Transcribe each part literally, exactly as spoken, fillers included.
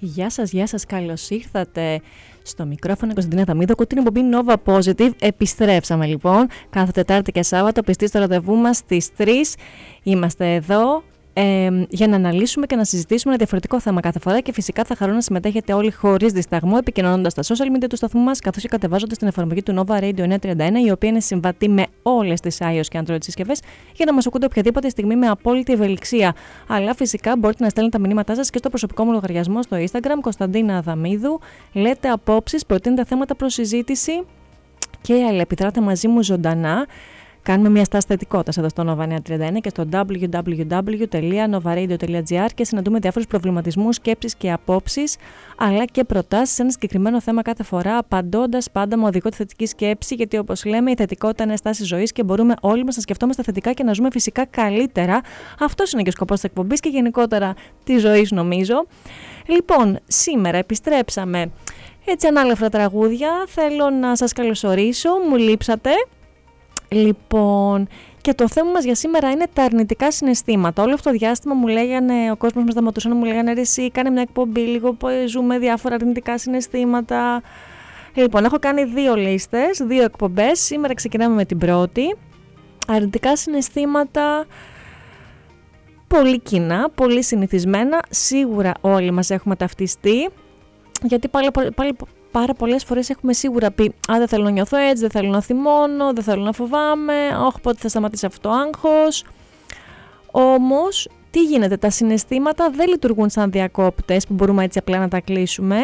Γεια σας, γεια σας, καλώς ήρθατε στο μικρόφωνο Κωνσταντίνα Δαμίδοκου, την εκπομπή Nova Positive. Επιστρέψαμε λοιπόν κάθε Τετάρτη και Σάββατο, πιστοί στο ραντεβού μας στις τρεις. Είμαστε εδώ ε, για να αναλύσουμε και να συζητήσουμε ένα διαφορετικό θέμα κάθε φορά και φυσικά θα χαρώ να συμμετέχετε όλοι χωρίς δισταγμό, επικοινωνώντας στα social media του σταθμού μας, καθώς και κατεβάζοντας την εφαρμογή του Nova Radio εννιακόσια τριάντα ένα, η οποία είναι συμβατή με όλες τις iOS και Android συσκευές, για να μας ακούτε οποιαδήποτε στιγμή με απόλυτη ευελιξία. Αλλά φυσικά μπορείτε να στέλνετε τα μηνύματά σας και στο προσωπικό μου λογαριασμό στο Instagram, Κωνσταντίνα Δαμίδου. Λέτε απόψεις, προτείνετε θέματα προς συζήτηση και αλληλεπιδράτε μαζί μου ζωντανά. Κάνουμε μια στάση θετικότητας εδώ στο Nova εννιακόσια τριάντα ένα και στο double-u double-u double-u τελεία nova radio τελεία gr και συναντούμε διάφορους προβληματισμούς, σκέψεις και απόψεις, αλλά και προτάσεις σε ένα συγκεκριμένο θέμα κάθε φορά, απαντώντας πάντα με οδηγό τη θετική σκέψη, γιατί όπως λέμε, η θετικότητα είναι στάση ζωής και μπορούμε όλοι μας να σκεφτόμαστε θετικά και να ζούμε φυσικά καλύτερα. Αυτός είναι και ο σκοπός της εκπομπής και γενικότερα της ζωής, νομίζω. Λοιπόν, σήμερα επιστρέψαμε έτσι ανάλαφρα τραγούδια. Θέλω να σας καλωσορίσω, μου λείψατε. Λοιπόν, και το θέμα μας για σήμερα είναι τα αρνητικά συναισθήματα. Όλο αυτό το διάστημα μου λέγανε, ο κόσμος μας δαματούσαν, μου λέγανε ρε εσύ, κάνε μια εκπομπή λίγο που ζούμε διάφορα αρνητικά συναισθήματα. Λοιπόν, έχω κάνει δύο λίστες, δύο εκπομπές. Σήμερα ξεκινάμε με την πρώτη. Αρνητικά συναισθήματα πολύ κοινά, πολύ συνηθισμένα. Σίγουρα όλοι μας έχουμε ταυτιστεί, γιατί πάλι, πάλι πάρα πολλές φορές έχουμε σίγουρα πει «Α, δεν θέλω να νιώθω έτσι, δεν θέλω να θυμώνω, δεν θέλω να φοβάμαι, όχι πότε θα σταματήσει αυτό το άγχος». Όμως, τι γίνεται, τα συναισθήματα δεν λειτουργούν σαν διακόπτες που μπορούμε έτσι απλά να τα κλείσουμε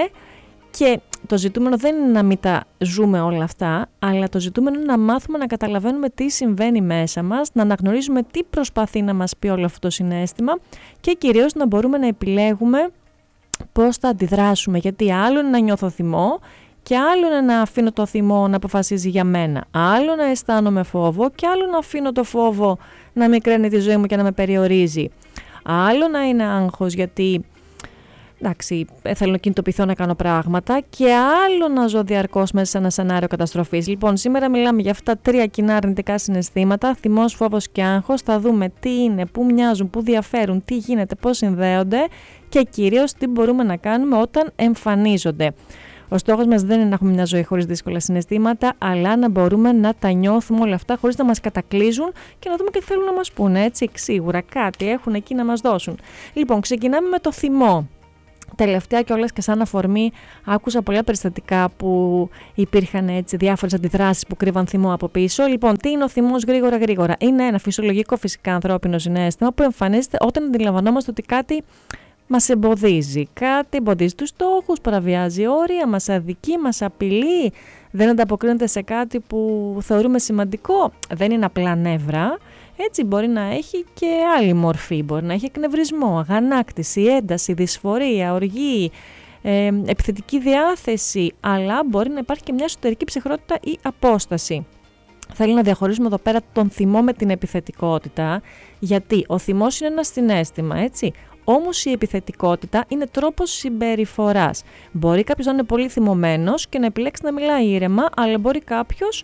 και το ζητούμενο δεν είναι να μην τα ζούμε όλα αυτά, αλλά το ζητούμενο είναι να μάθουμε να καταλαβαίνουμε τι συμβαίνει μέσα μας, να αναγνωρίζουμε τι προσπαθεί να μας πει όλο αυτό το συναίσθημα και κυρίως να μπορούμε να επιλέγουμε πώς θα αντιδράσουμε, γιατί άλλο είναι να νιώθω θυμό και άλλο είναι να αφήνω το θυμό να αποφασίζει για μένα. Άλλο να αισθάνομαι φόβο και άλλο να αφήνω το φόβο να μικραίνει τη ζωή μου και να με περιορίζει. Άλλο να είναι άγχος γιατί εντάξει, θέλω να κινητοποιηθώ να κάνω πράγματα και άλλο να ζω διαρκώς μέσα σε ένα σενάριο καταστροφής. Λοιπόν, σήμερα μιλάμε για αυτά τα τρία κοινά αρνητικά συναισθήματα, θυμός, φόβος και άγχος. Θα δούμε τι είναι, πού μοιάζουν, πού διαφέρουν, τι γίνεται, πώς συνδέονται και κυρίως τι μπορούμε να κάνουμε όταν εμφανίζονται. Ο στόχος μας δεν είναι να έχουμε μια ζωή χωρίς δύσκολα συναισθήματα, αλλά να μπορούμε να τα νιώθουμε όλα αυτά χωρίς να μας κατακλείζουν και να δούμε και τι θέλουν να μας πούνε. Έτσι, σίγουρα κάτι έχουν εκεί να μας δώσουν. Λοιπόν, ξεκινάμε με το θυμό. Τελευταία κιόλας και σαν αφορμή άκουσα πολλά περιστατικά που υπήρχαν έτσι διάφορες αντιδράσεις που κρύβαν θυμό από πίσω. Λοιπόν, τι είναι ο θυμός γρήγορα γρήγορα? Είναι ένα φυσιολογικό φυσικά ανθρώπινο συναίσθημα που εμφανίζεται όταν αντιλαμβανόμαστε ότι κάτι μας εμποδίζει. Κάτι εμποδίζει τους στόχους, παραβιάζει όρια, μας αδικεί, μας απειλεί, δεν ανταποκρίνεται σε κάτι που θεωρούμε σημαντικό. Δεν είναι απλά νεύρα. Έτσι μπορεί να έχει και άλλη μορφή, μπορεί να έχει εκνευρισμό, αγανάκτηση, ένταση, δυσφορία, οργή, ε, επιθετική διάθεση, αλλά μπορεί να υπάρχει και μια εσωτερική ψυχρότητα ή απόσταση. Θέλω να διαχωρίσουμε εδώ πέρα τον θυμό με την επιθετικότητα, γιατί ο θυμός είναι ένα συναίσθημα, έτσι. Όμως η επιθετικότητα είναι τρόπος συμπεριφοράς. Μπορεί κάποιος να είναι πολύ θυμωμένος και να επιλέξει να μιλάει ήρεμα, αλλά μπορεί κάποιος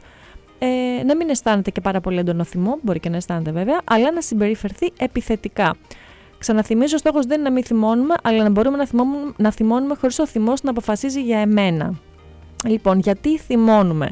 Ε, να μην αισθάνεται και πάρα πολύ έντονο θυμό, μπορεί και να αισθάνεται βέβαια, αλλά να συμπεριφερθεί επιθετικά. Ξαναθυμίζω, ο στόχος δεν είναι να μην θυμώνουμε, αλλά να μπορούμε να θυμώνουμε, να θυμώνουμε χωρίς ο θυμός να αποφασίζει για εμένα. Λοιπόν, γιατί θυμώνουμε?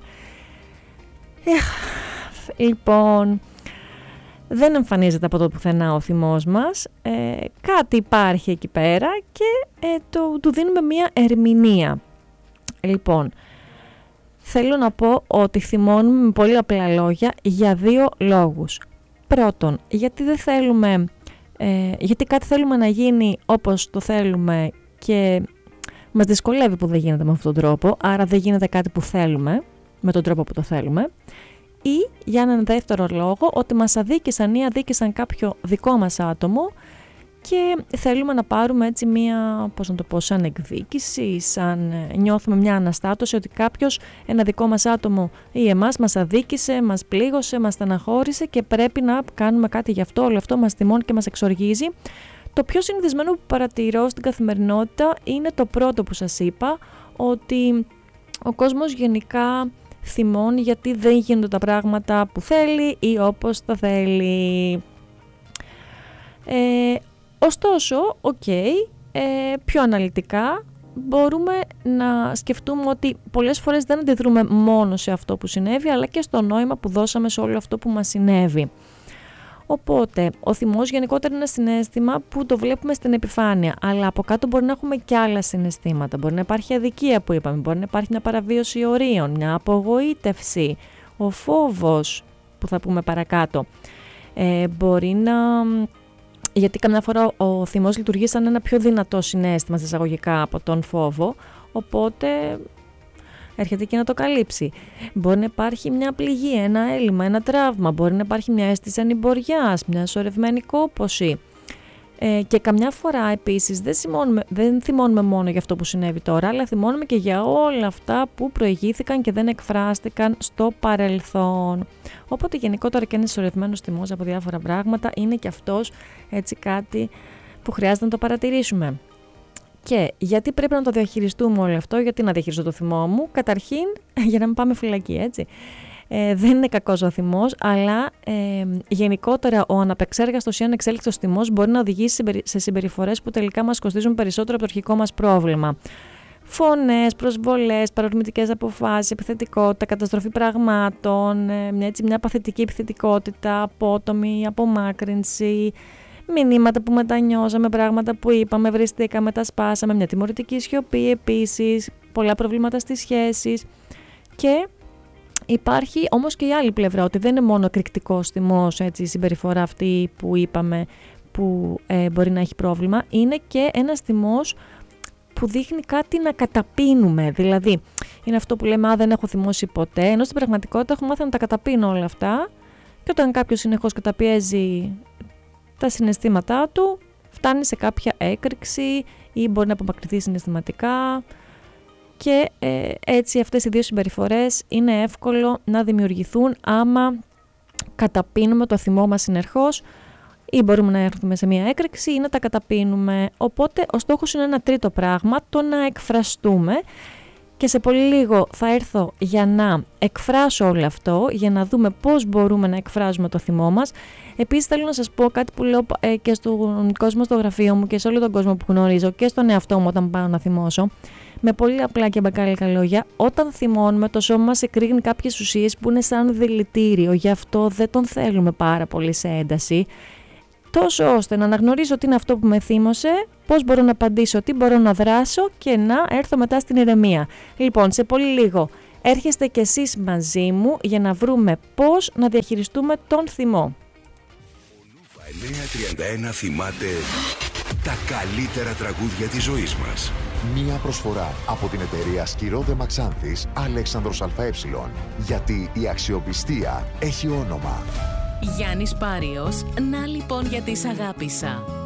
Εχ, λοιπόν, δεν εμφανίζεται από το πουθενά ο θυμός μας, ε, κάτι υπάρχει εκεί πέρα και ε, το, του δίνουμε μία ερμηνεία. Λοιπόν, θέλω να πω ότι θυμώνουμε με πολύ απλά λόγια για δύο λόγους. Πρώτον, γιατί δεν θέλουμε, ε, γιατί κάτι θέλουμε να γίνει όπως το θέλουμε και μας δυσκολεύει που δεν γίνεται με αυτόν τον τρόπο, άρα δεν γίνεται κάτι που θέλουμε με τον τρόπο που το θέλουμε. Ή για έναν δεύτερο λόγο, ότι μας αδίκησαν ή αδίκησαν κάποιο δικό μας άτομο και θέλουμε να πάρουμε έτσι μία, πώς να το πω, σαν εκδίκηση, σαν νιώθουμε μια αναστάτωση ότι κάποιος, ένα δικό μας άτομο ή εμάς μας αδίκησε, μας πλήγωσε, μας στεναχώρησε και πρέπει να κάνουμε κάτι γι' αυτό, όλο αυτό μας θυμώνει και μας εξοργίζει. Το πιο συνηθισμένο που παρατηρώ στην καθημερινότητα είναι το πρώτο που σας είπα, ότι ο κόσμος γενικά θυμώνει γιατί δεν γίνονται τα πράγματα που θέλει ή όπως τα θέλει. Ε, ωστόσο, οκ, okay, ε, πιο αναλυτικά μπορούμε να σκεφτούμε ότι πολλές φορές δεν αντιδρούμε μόνο σε αυτό που συνέβη, αλλά και στο νόημα που δώσαμε σε όλο αυτό που μας συνέβη. Οπότε, ο θυμός γενικότερα είναι ένα συναίσθημα που το βλέπουμε στην επιφάνεια, αλλά από κάτω μπορεί να έχουμε και άλλα συναισθήματα. Μπορεί να υπάρχει αδικία που είπαμε, μπορεί να υπάρχει μια παραβίωση ορίων, μια απογοήτευση, ο φόβος που θα πούμε παρακάτω. Ε, μπορεί να... Γιατί καμιά φορά ο θυμός λειτουργεί σαν ένα πιο δυνατό συναίσθημα εισαγωγικά από τον φόβο, οπότε έρχεται και να το καλύψει. Μπορεί να υπάρχει μια πληγή, ένα έλλειμμα, ένα τραύμα, μπορεί να υπάρχει μια αίσθηση ανημποριάς, μια σωρευμένη κόπωση. Ε, και καμιά φορά επίσης δεν, δεν θυμώνουμε μόνο για αυτό που συνέβη τώρα, αλλά θυμώνουμε και για όλα αυτά που προηγήθηκαν και δεν εκφράστηκαν στο παρελθόν. Οπότε γενικότερα και ένας σωρευμένος θυμός από διάφορα πράγματα είναι και αυτός έτσι κάτι που χρειάζεται να το παρατηρήσουμε. Και γιατί πρέπει να το διαχειριστούμε όλο αυτό, γιατί να διαχειριστώ το θυμό μου? Καταρχήν για να μην πάμε φυλακή, έτσι. Ε, δεν είναι κακός ο θυμός, αλλά ε, γενικότερα ο αναπεξέργαστος ή ανεξέλικτος θυμός μπορεί να οδηγήσει σε συμπεριφορές που τελικά μας κοστίζουν περισσότερο από το αρχικό μας πρόβλημα. Φωνές, προσβολές, παρορμητικές αποφάσεις, επιθετικότητα, καταστροφή πραγμάτων, ε, μια, έτσι, μια παθητική επιθετικότητα, απότομη, απομάκρυνση, μηνύματα που μετανιώσαμε, πράγματα που είπαμε, βριστήκαμε, τα σπάσαμε, μια τιμωρητική σιωπή επίσης, πολλά προβλήματα στις σχέσεις. Και υπάρχει όμως και η άλλη πλευρά, ότι δεν είναι μόνο εκρηκτικός θυμός, έτσι, η συμπεριφορά αυτή που είπαμε που ε, μπορεί να έχει πρόβλημα, είναι και ένας θυμός που δείχνει κάτι να καταπίνουμε. Δηλαδή, είναι αυτό που λέμε, α, δεν έχω θυμώσει ποτέ, ενώ στην πραγματικότητα έχω μάθει να τα καταπίνω όλα αυτά, και όταν κάποιος συνεχώς καταπιέζει τα συναισθήματά του, φτάνει σε κάποια έκρηξη ή μπορεί να απομακρυνθεί συναισθηματικά. Και ε, έτσι αυτές οι δύο συμπεριφορές είναι εύκολο να δημιουργηθούν άμα καταπίνουμε το θυμό μας συνεχώς, ή μπορούμε να έρθουμε σε μια έκρηξη ή να τα καταπίνουμε. Οπότε ο στόχος είναι ένα τρίτο πράγμα, το να εκφραστούμε, και σε πολύ λίγο θα έρθω για να εκφράσω όλο αυτό, για να δούμε πώς μπορούμε να εκφράζουμε το θυμό μας. Επίσης θέλω να σας πω κάτι που λέω ε, και στον κόσμο στο γραφείο μου και σε όλο τον κόσμο που γνωρίζω και στον εαυτό μου όταν πάω να θυμώσω. Με πολύ απλά και μπακάλικα λόγια, όταν θυμώνουμε το σώμα μας εκρήγνει κάποιες ουσίες που είναι σαν δηλητήριο, γι' αυτό δεν τον θέλουμε πάρα πολύ σε ένταση, τόσο ώστε να αναγνωρίσω τι είναι αυτό που με θύμωσε, πώς μπορώ να απαντήσω, τι μπορώ να δράσω και να έρθω μετά στην ηρεμία. Λοιπόν, σε πολύ λίγο έρχεστε κι εσείς μαζί μου για να βρούμε πώς να διαχειριστούμε τον θυμό. Ο εννιακόσια τριάντα ένα θυμάται τα καλύτερα τραγούδια της ζωής μας. Μία προσφορά από την εταιρεία Σκυρόδε Μαξάνθης Αλέξανδρος ΑΕ. Γιατί η αξιοπιστία έχει όνομα. Γιάννης Πάριος, να λοιπόν γιατί σ' αγάπησα.